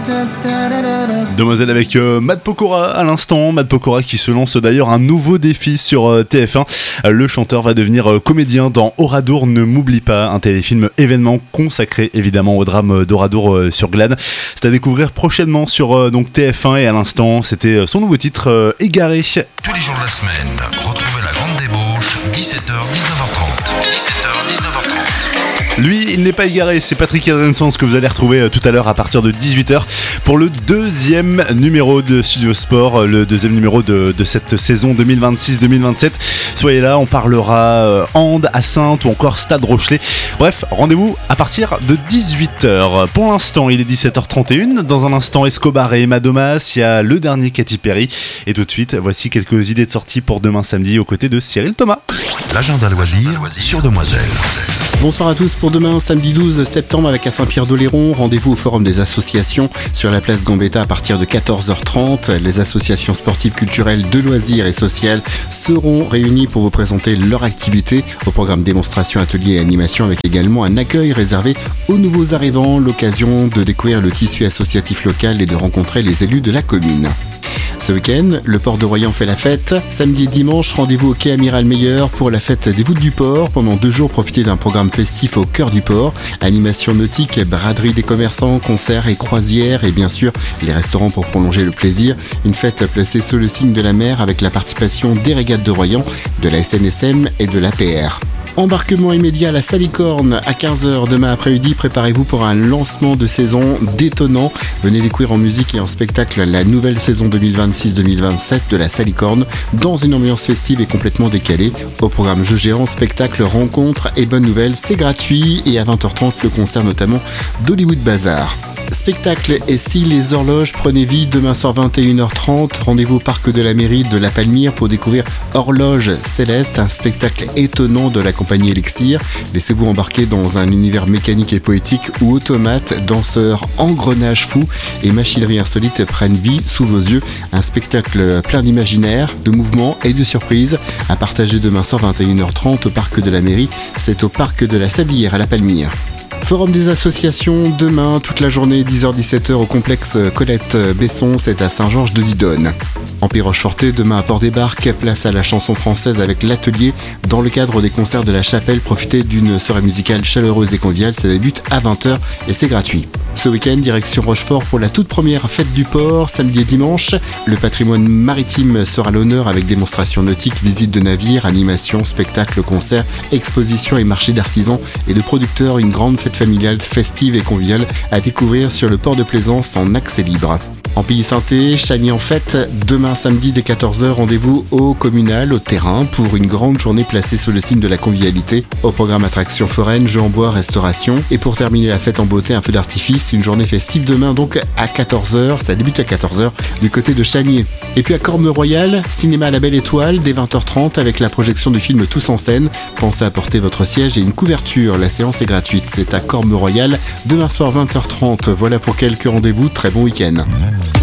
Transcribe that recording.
Demoiselle avec Matt Pokora à l'instant. Matt Pokora qui se lance d'ailleurs un nouveau défi sur TF1. Le chanteur va devenir comédien dans Oradour ne m'oublie pas, un téléfilm événement consacré évidemment au drame d'Oradour sur Glane. C'est à découvrir prochainement sur donc TF1 et à l'instant c'était son nouveau titre Égaré. Tous les jours de la semaine, retrouvez la grande débauche, 17h-19h30. 17h-19h30. Lui, il n'est pas égaré, c'est Patrick Adrensens que vous allez retrouver tout à l'heure à partir de 18h pour le deuxième numéro de Studio Sport, le deuxième numéro de cette saison 2026-2027. Soyez là, on parlera hand à Saintes ou encore Stade Rochelet. Bref, rendez-vous à partir de 18h. Pour l'instant, il est 17h31. Dans un instant, Escobar et Emma Domas, il y a le dernier Katy Perry. Et tout de suite, voici quelques idées de sortie pour demain samedi aux côtés de Cyril Thomas. L'agenda loisir sur Demoiselle. Bonsoir à tous pour demain, samedi 12 septembre avec à Saint-Pierre-d'Oléron. Rendez-vous au Forum des associations sur la place Gambetta à partir de 14h30. Les associations sportives, culturelles, de loisirs et sociales seront réunies pour vous présenter leur activité au programme démonstration, ateliers et animation avec également un accueil réservé aux nouveaux arrivants. L'occasion de découvrir le tissu associatif local et de rencontrer les élus de la commune. Ce week-end, le port de Royan fait la fête. Samedi et dimanche, rendez-vous au quai Amiral Meilleur pour la fête des voûtes du port. Pendant 2 jours, profitez d'un programme festif au cœur du port. Animation nautique, braderie des commerçants, concerts et croisières et bien sûr les restaurants pour prolonger le plaisir. Une fête placée sous le signe de la mer avec la participation des régates de Royan, de la SNSM et de l'APR. Embarquement immédiat à la Salicorne à 15h demain après-midi. Préparez-vous pour un lancement de saison détonnant. Venez découvrir en musique et en spectacle la nouvelle saison 2026-2027 de la Salicorne dans une ambiance festive et complètement décalée. Au programme jeux géants, spectacles, rencontres et bonnes nouvelles, c'est gratuit. Et à 20h30, le concert notamment d'Hollywood Bazar. Spectacle et si les horloges prenaient vie demain soir 21h30, rendez-vous au parc de la mairie de La Palmyre pour découvrir Horloge Céleste, un spectacle étonnant de la compagnie Elixir. Laissez-vous embarquer dans un univers mécanique et poétique où automates, danseurs, engrenages fous et machinerie insolite prennent vie sous vos yeux. Un spectacle plein d'imaginaire, de mouvements et de surprises à partager demain soir 21h30 au parc de la mairie. C'est au parc de la Sablière à La Palmyre. Forum des associations, demain, toute la journée, 10h-17h au complexe Colette Besson, c'est à Saint-Georges de Didonne. Empire Rocheforté, demain à Port-des-Barques, place à la chanson française avec l'atelier. Dans le cadre des concerts de la Chapelle, profitez d'une soirée musicale chaleureuse et conviviale, ça débute à 20h et c'est gratuit. Ce week-end, direction Rochefort pour la toute première fête du port, samedi et dimanche. Le patrimoine maritime sera à l'honneur avec démonstrations nautiques, visites de navires, animations, spectacles, concerts, expositions et marchés d'artisans et de producteurs. Une grande fête familiale, festive et conviviale à découvrir sur le port de Plaisance en accès libre. En Pays-Sainté, Chagny en fête, demain samedi dès 14h, rendez-vous au communal, au terrain, pour une grande journée placée sous le signe de la convivialité. Au programme attractions foraines, jeux en bois, restauration. Et pour terminer la fête en beauté, un feu d'artifice, une journée festive demain donc à 14h, ça débute à 14h du côté de Chagny. Et puis à Corme-Royal, cinéma à la Belle Étoile, dès 20h30 avec la projection du film Tous en scène. Pensez à porter votre siège et une couverture, la séance est gratuite. C'est à Corme-Royal, demain soir 20h30. Voilà pour quelques rendez-vous, très bon week-end.